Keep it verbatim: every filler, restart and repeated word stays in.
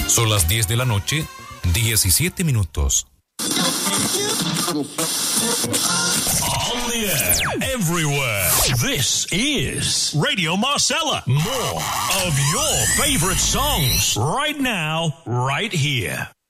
Son las diez de la noche, diecisiete minutos. On the air, everywhere. This is Radio Marcella. More of your favorite songs right now, right here.